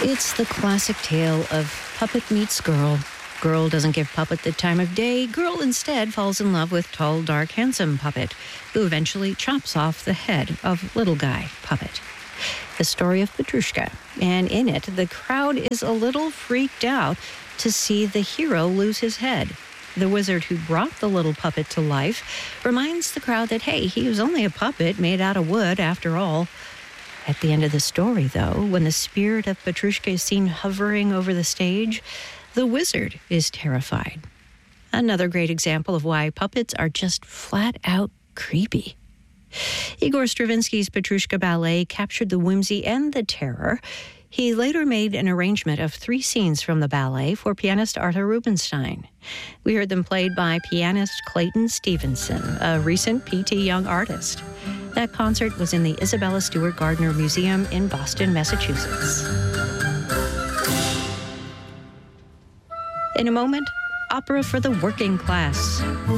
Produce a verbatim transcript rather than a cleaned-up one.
It's the classic tale of puppet meets girl. Girl doesn't give puppet the time of day. Girl instead falls in love with tall, dark, handsome puppet, who eventually chops off the head of little guy puppet. The story of Petrushka, and in it, the crowd is a little freaked out to see the hero lose his head. The wizard who brought the little puppet to life reminds the crowd that, hey, he was only a puppet made out of wood after all. At the end of the story, though, when the spirit of Petrushka is seen hovering over the stage, the wizard is terrified. Another great example of why puppets are just flat out creepy. Igor Stravinsky's Petrushka Ballet captured the whimsy and the terror. He later made an arrangement of three scenes from the ballet for pianist Arthur Rubinstein. We heard them played by pianist Clayton Stevenson, a recent P T Young artist. That concert was in the Isabella Stewart Gardner Museum in Boston, Massachusetts. In a moment, opera for the working class.